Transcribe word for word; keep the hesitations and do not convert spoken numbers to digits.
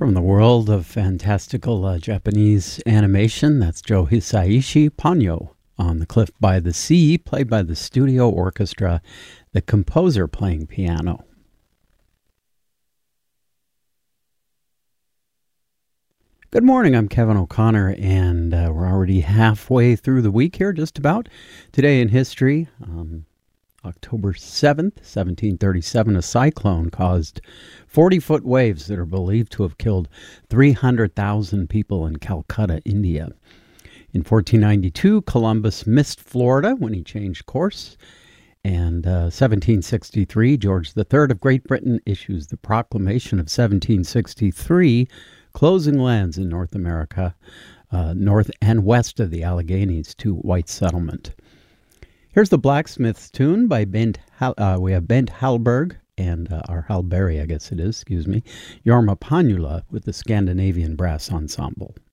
From the world of fantastical uh, Japanese animation, that's Joe Hisaishi Ponyo on The Cliff by the Sea, played by the studio orchestra, the composer playing piano. Good morning, I'm Kevin O'Connor, and uh, we're already halfway through the week here, just about. Today in history, um, October seventh, seventeen thirty-seven, a cyclone caused forty-foot waves that are believed to have killed three hundred thousand people in Calcutta, India. In fourteen ninety-two, Columbus missed Florida when he changed course. And uh, seventeen sixty-three, George the Third of Great Britain issues the Proclamation of seventeen sixty-three, closing lands in North America, uh, north and west of the Alleghenies to white settlement. Here's the Blacksmith's tune by Bent. Hal- uh, we have Bent Hallberg and uh, our Hallberry, I guess it is, excuse me, Jorma Panula with the Scandinavian Brass Ensemble.